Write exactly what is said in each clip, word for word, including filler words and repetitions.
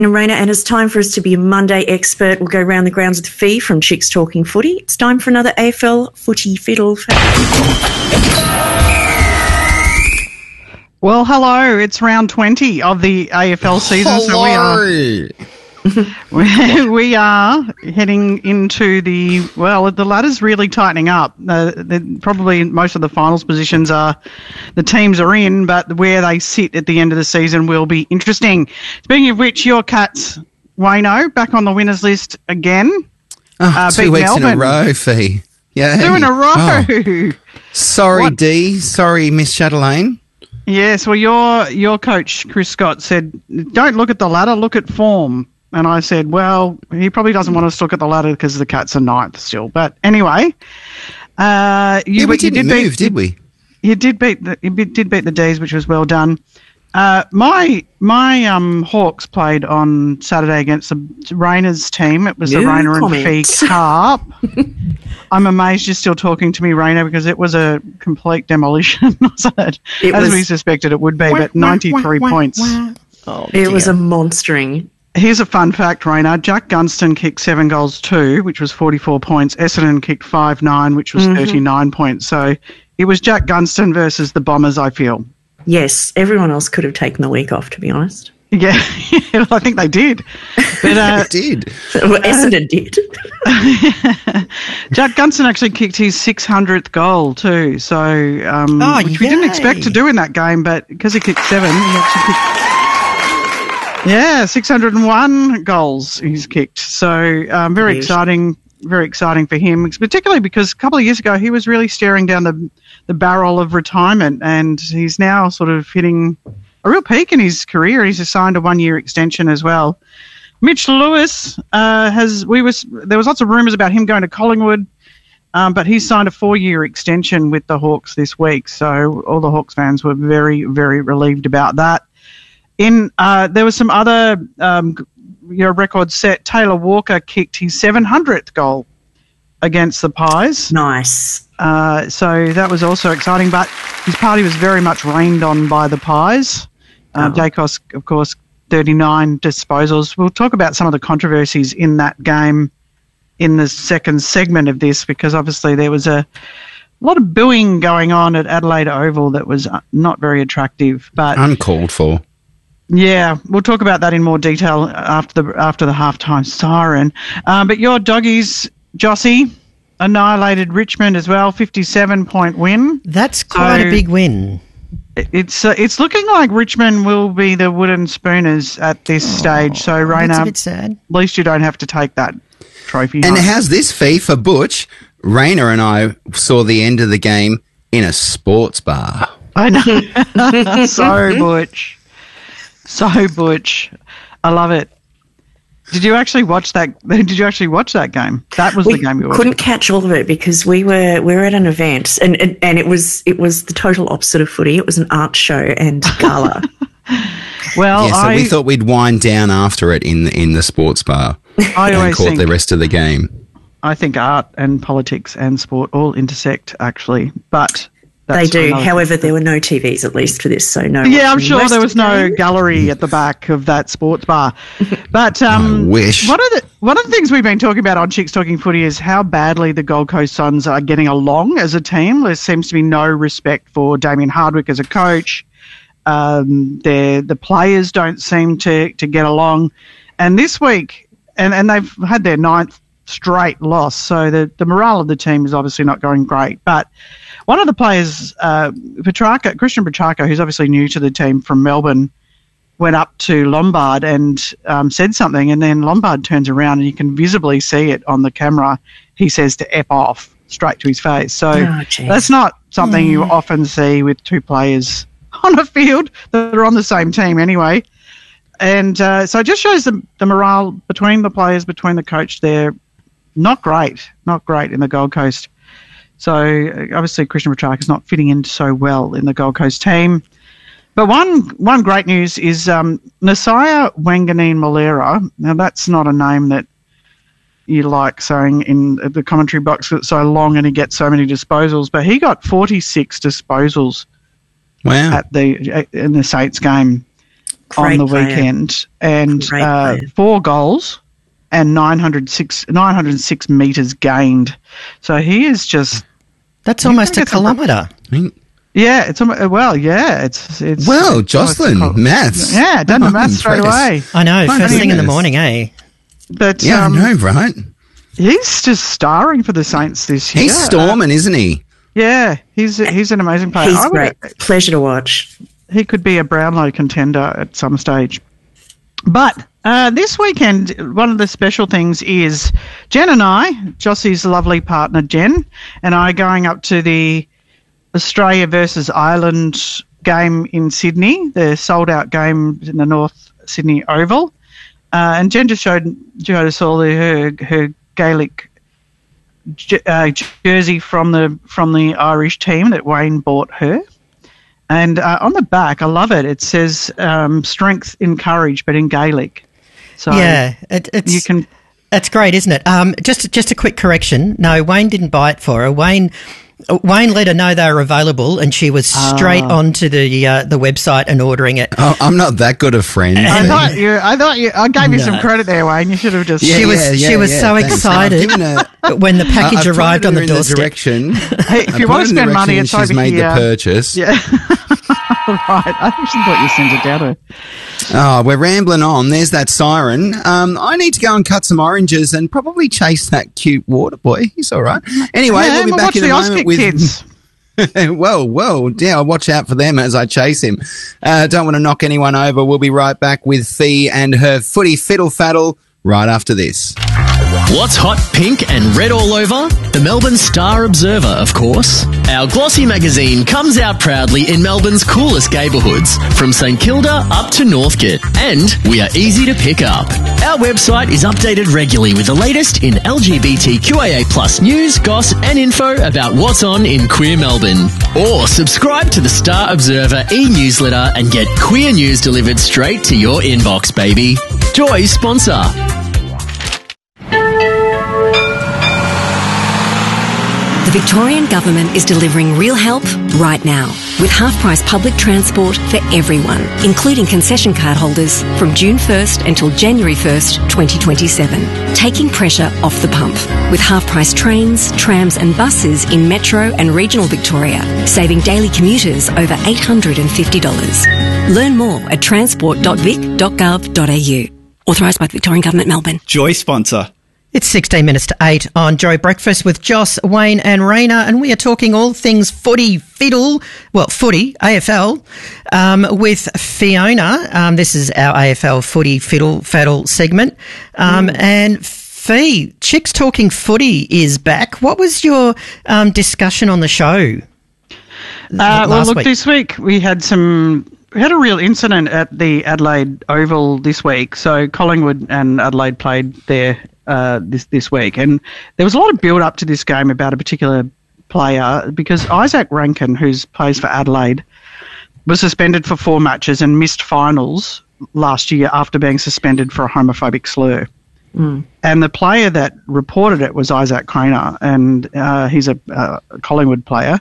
Raina, and it's time for us to be a Monday expert. We'll go round the grounds with Fee from Chicks Talking Footy. It's time for another A F L footy fiddle fact. Well, hello. It's round twenty of the A F L season. Hello. So we are we, we are heading into the, well, the ladder's really tightening up. Uh, the, probably most of the finals positions are, the teams are in, but where they sit at the end of the season will be interesting. Speaking of which, your Cats, Wayno, back on the winners list again. Oh, uh, two beat weeks Melbourne. in a row, Fee. Yeah. Two in a row. Oh. Sorry, What? D. Sorry, Miss Chatelaine. Yes, well, your your coach, Chris Scott, said, don't look at the ladder, look at form. And I said, well, he probably doesn't want us to look at the ladder because the Cats are ninth still. But anyway, uh, you, Yeah, we you didn't did move, beat, did we? You did beat the you did beat the D's, which was well done. Uh, my my um Hawks played on Saturday against the Rainers team. It was the No Rainer and comments. Fee Cup. I'm amazed you're still talking to me, Rainer, because it was a complete demolition, wasn't it? It As was- we suspected it would be, but ninety-three points. Oh, it was a monstering. Here's a fun fact, Rainer. Jack Gunston kicked seven goals too, which was forty-four points. Essendon kicked five nine, which was Mm-hmm. thirty-nine points. So it was Jack Gunston versus the Bombers, I feel. Yes, everyone else could have taken the week off, to be honest. Yeah, I think they did. But uh, It did. Well, Essendon did. Jack Gunston actually kicked his six hundredth goal too, so um, Oh, which we didn't yay. expect to do in that game, but because he kicked seven, he actually kicked. Yeah, six hundred one goals he's kicked. So um, very Yes. exciting, very exciting for him, particularly because a couple of years ago he was really staring down the the barrel of retirement, and he's now sort of hitting a real peak in his career. He's signed a one year extension as well. Mitch Lewis uh, has we was there was lots of rumours about him going to Collingwood, um, but he's signed a four year extension with the Hawks this week. So all the Hawks fans were very very relieved about that. In uh, there was some other um, your record set. Taylor Walker kicked his seven hundredth goal against the Pies. Nice. Uh, so that was also exciting, but his party was very much rained on by the Pies. Uh, Oh. Dacos, of course, thirty-nine disposals. We'll talk about some of the controversies in that game in the second segment of this, because obviously there was a lot of booing going on at Adelaide Oval that was uh, not very attractive. But Uncalled for. yeah, we'll talk about that in more detail after the after the halftime siren. Um, but your Doggies, Jossie, annihilated Richmond as well, fifty-seven point win. That's quite So- a big win. It's uh, it's looking like Richmond will be the wooden spooners at this stage. So, That's a Raina, bit sad. at least you don't have to take that trophy And home. how's this, Fee, for Butch? Rainer and I saw the end of the game in a sports bar. I know. So Butch. So Butch. I love it. Did you actually watch that? Did you actually watch that game? That was We the game you watched. couldn't catch all of it because we were we were at an event, and, and and it was it was the total opposite of footy. It was an art show and gala. Well, yeah, so I, we thought we'd wind down after it in the, in the sports bar I and always caught think the rest of the game. I think art and politics and sport all intersect actually, but They that's do. another- However, there were no T Vs at least for this, so no. Yeah, I'm watching sure the there rest was of the no game. gallery at the back of that sports bar. But um, I wish. One of the one of the things we've been talking about on Chicks Talking Footy is how badly the Gold Coast Suns are getting along as a team. There seems to be no respect for Damien Hardwick as a coach. Um, the the players don't seem to, to get along. And this week, and, and they've had their ninth straight loss, so the, the morale of the team is obviously not going great. But one of the players, uh, Petrarca, Christian Petrarca, who's obviously new to the team from Melbourne, went up to Lombard and um, said something, and then Lombard turns around and you can visibly see it on the camera. He says to F off straight to his face. So Oh, geez. that's not something you often see with two players on a field that are on the same team anyway. And uh, so it just shows the, the morale between the players, between the coach there. Not great, not great in the Gold Coast. So uh, obviously Christian Petrarca is not fitting in so well in the Gold Coast team. But one one great news is um, Nasiah Wanganeen Malera. Now that's not a name that you like saying in the commentary box because it's so long and he gets so many disposals. But he got forty-six disposals Wow. at the in the Saints game. on the player. weekend, and Great uh, player. four goals and nine hundred six, nine hundred six metres gained. So he is just... That's almost a gonna get some- kilometre. I mean, Yeah, it's a- well, yeah, it's it's. well, it's- Jocelyn, it's- maths. Yeah, done the I'm maths straight impressed. away. I know, My first thing in the goodness. morning, eh? But Yeah, um, I know, right? he's just starring for the Saints this year. He's storming, isn't he? Yeah, he's he's an amazing player. He's I would- great. Pleasure to watch. He could be a Brownlow contender at some stage. But uh, this weekend, one of the special things is Jen and I, Jossie's lovely partner Jen, and I going up to the Australia versus Ireland game in Sydney, the sold-out game in the North Sydney Oval. Uh, and Jen just showed, showed us all the, her her Gaelic j- uh, jersey from the from the Irish team that Wayne bought her. And uh, on the back, I love it. It says um, "strength in courage," but in Gaelic. So Yeah, it, it's you can. That's great, isn't it? Um, just just a quick correction. No, Wayne didn't buy it for her. Wayne Wayne let her know they were available, and she was straight onto the uh, the website and ordering it. Oh, I'm not that good a friend. I thought you. I thought you. I gave you No. some credit there, Wayne. You should have just. She was- she was so thanks. excited. I've given her- When the package I- I've arrived pointed on her the in doorstep. direction. Hey, if I you want to pointed in the spend money, direction it's and she's over made here. the purchase. Yeah. Right. I actually thought you sent it down to her. Oh, we're rambling on. There's that siren. Um, I need to go and cut some oranges and probably chase that cute water boy. He's all right. Anyway, Yeah, we'll be we'll back watch in the a Auskick moment with. kids. Whoa, whoa. Yeah, I'll watch out for them as I chase him. Uh, don't want to knock anyone over. We'll be right back with Fee and her footy fiddle faddle right after this. What's hot, pink and red all over? The Melbourne Star Observer, of course. Our glossy magazine comes out proudly in Melbourne's coolest neighbourhoods, from St Kilda up to Northcote, and we are easy to pick up. Our website is updated regularly with the latest in L G B T Q I A plus news, goss and info about what's on in queer Melbourne. Or subscribe to the Star Observer e-newsletter and get queer news delivered straight to your inbox, baby. Joy sponsor. The Victorian Government is delivering real help right now with half-price public transport for everyone, including concession card holders, from June first until January first, twenty twenty-seven, taking pressure off the pump with half-price trains, trams and buses in metro and regional Victoria, saving daily commuters over eight hundred fifty dollars. Learn more at transport dot vic dot gov dot a u. Authorised by the Victorian Government, Melbourne. Joy sponsor. It's sixteen minutes to eight on Joy Breakfast with Joss, Wayne and Raina, and we are talking all things footy fiddle, well, footy, A F L, um, with Fiona. Um, this is our A F L footy fiddle faddle segment. Um, and Fee, Chicks Talking Footy is back. What was your um, discussion on the show? Uh, well, last look, week? this week we had some. We had a real incident at the Adelaide Oval this week. So Collingwood and Adelaide played there uh, this this week, and there was a lot of build up to this game about a particular player because Isaac Rankin, who plays for Adelaide, was suspended for four matches and missed finals last year after being suspended for a homophobic slur. Mm. And the player that reported it was Isaac Craner, and uh, he's a, a Collingwood player.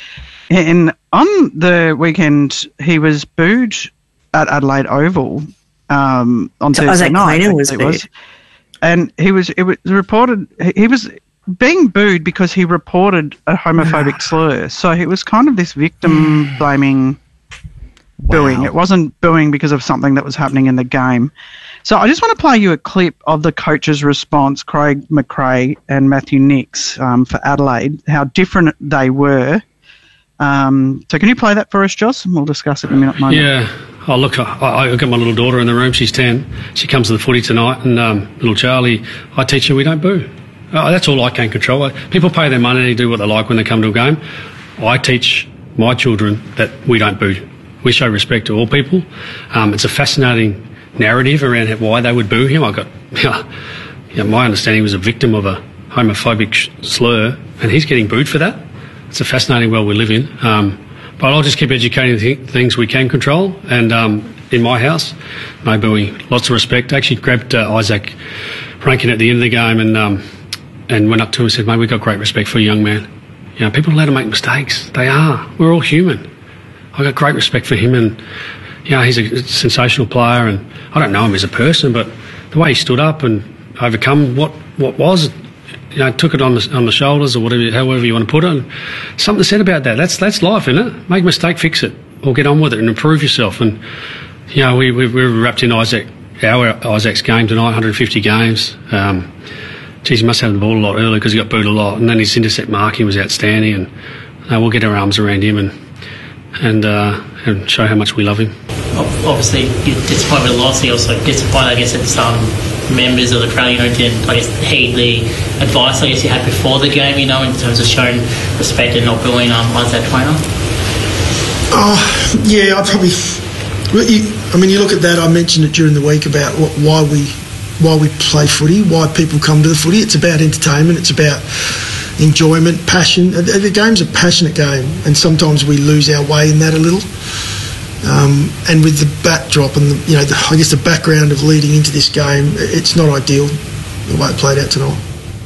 And on the weekend, he was booed at Adelaide Oval um, on So Thursday Isaac night. Craner was actually it booed? And he was, it was reported, he was being booed because he reported a homophobic slur. So it was kind of this victim-blaming booing. It wasn't booing because of something that was happening in the game. So I just want to play you a clip of the coach's response, Craig McRae and Matthew Nix um, for Adelaide, how different they were. Um, so can you play that for us, Joss? And we'll discuss it in a minute. Moment. Yeah. Oh, look, I, I got my little daughter in the room. She's ten. She comes to the footy tonight, and um, little Charlie, I teach her we don't boo. Oh, that's all I can control. People pay their money to do what they like when they come to a game. I teach my children that we don't boo. We show respect to all people. Um, it's a fascinating narrative around why they would boo him. I got, you know, my understanding he was a victim of a homophobic sh- slur, and he's getting booed for that. It's a fascinating world we live in. Um, but I'll just keep educating the th- things we can control. And um, in my house, no booing. Lots of respect. I actually grabbed uh, Isaac Rankin at the end of the game and um, and went up to him and said, mate, we've got great respect for a young man. You know, people are allowed to make mistakes. They are. We're all human. I've got great respect for him, and you know, he's a sensational player, and I don't know him as a person, but the way he stood up and overcome what, what was, you know, took it on the, on the shoulders or whatever, however you want to put it. And something said about that. That's that's life, isn't it? Make a mistake, fix it, or get on with it and improve yourself. And you know, we we, we were wrapped in Isaac, our Isaac's game tonight, one hundred fifty games. Um, geez, he must have the ball a lot earlier because he got booed a lot, and then his intercept marking was outstanding. And uh, we'll get our arms around him and and uh, and show how much we love him. Obviously, you're disappointed with the loss. You're also disappointed, I guess, that some members of the crowd, you know, didn't, I guess, heed the advice, I guess, you had before the game, you know, in terms of showing respect and not booing um, Isaac Quaynor? Oh, yeah, I probably... I mean, you look at that, I mentioned it during the week about what, why we why we play footy, why people come to the footy. It's about entertainment, it's about enjoyment, passion. The game's a passionate game, and sometimes we lose our way in that a little. Um, and with the backdrop and the, you know, the, I guess the background of leading into this game, it's not ideal the way it played out tonight.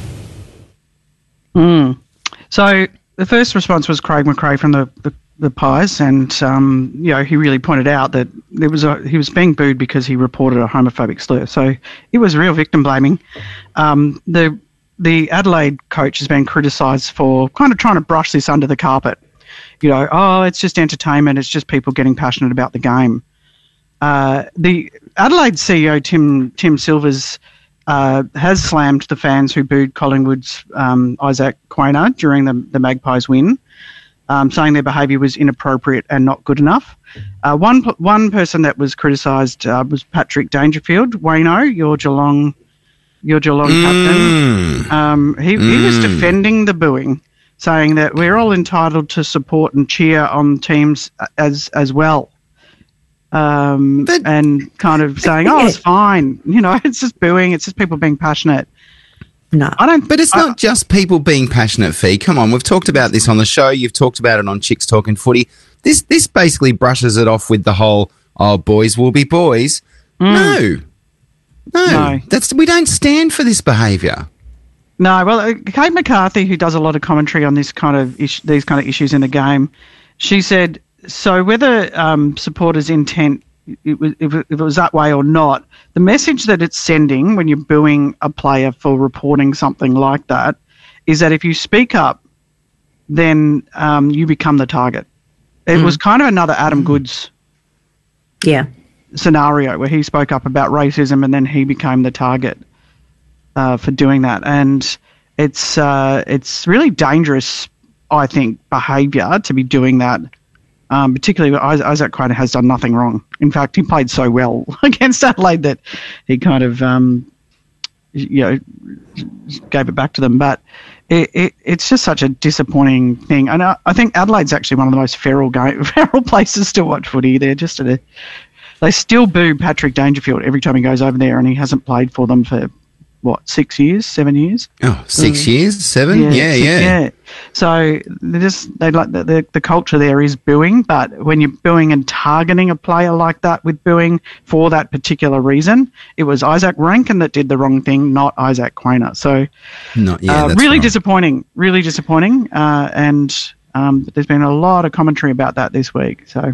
Mm. So the first response was Craig McRae from the, the, the Pies, and um, you know, he really pointed out that there was a, he was being booed because he reported a homophobic slur. So it was real victim blaming. Um, the the Adelaide coach has been criticised for kind of trying to brush this under the carpet. You know, oh, it's just entertainment. It's just people getting passionate about the game. Uh, the Adelaide C E O, Tim Tim Silvers, uh, has slammed the fans who booed Collingwood's um, Isaac Quaynor during the, the Magpies win, um, saying their behaviour was inappropriate and not good enough. Uh, one one person that was criticised uh, was Patrick Dangerfield. Wayno, your Geelong, your Geelong mm. captain. Um, he, mm. he was defending the booing, saying that we're all entitled to support and cheer on teams as as well, um, but, and kind of saying, "Oh, it's fine," you know, it's just booing, it's just people being passionate. No, I don't. But it's I, not just people being passionate. Fee, come on, we've talked about this on the show. You've talked about it on Chicks Talking Footy. This this basically brushes it off with the whole "oh, boys will be boys." Mm. No, no, no, that's we don't stand for this behaviour. No, well, Kate McCarthy, who does a lot of commentary on this kind of ish, these kind of issues in the game, she said, so whether um, supporters' intent, it was, if it was that way or not, the message that it's sending when you're booing a player for reporting something like that is that if you speak up, then um, you become the target. It mm. was kind of another Adam Goodes yeah. scenario where he spoke up about racism and then he became the target. Uh, for doing that, and it's uh, it's really dangerous, I think, behaviour to be doing that. Um, particularly, Isaac Quaynor has done nothing wrong. In fact, he played so well against Adelaide that he kind of, um, you know, gave it back to them. But it, it, it's just such a disappointing thing. And I, I think Adelaide's actually one of the most feral game, feral places to watch footy. They're just at a, they still boo Patrick Dangerfield every time he goes over there, and he hasn't played for them for. What, six years, seven years? Oh, six mm. years, seven? Yeah, yeah, six, yeah. yeah. So they just they like the, the the culture there is booing, but when you're booing and targeting a player like that with booing for that particular reason, it was Isaac Rankin that did the wrong thing, not Isaac Quaynor. So, not yeah, uh, that's really right. disappointing, really disappointing. Uh, and um, there's been a lot of commentary about that this week. So.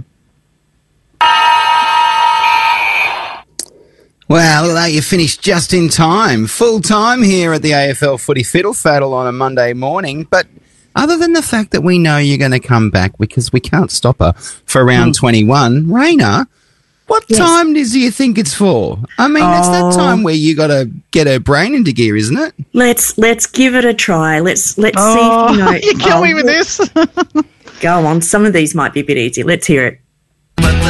Well, uh, you finished just in time. Full time here at the A F L Footy Fiddle Faddle on a Monday morning. But other than the fact that we know you're going to come back because we can't stop her for round mm. twenty-one, Raina, what yes. time do you think it's for? I mean, oh. it's that time where you got to get her brain into gear, isn't it? Let's let's give it a try. Let's let's oh, see. If, you know, you kill oh, me with this. Go on. Some of these might be a bit easy. Let's hear it.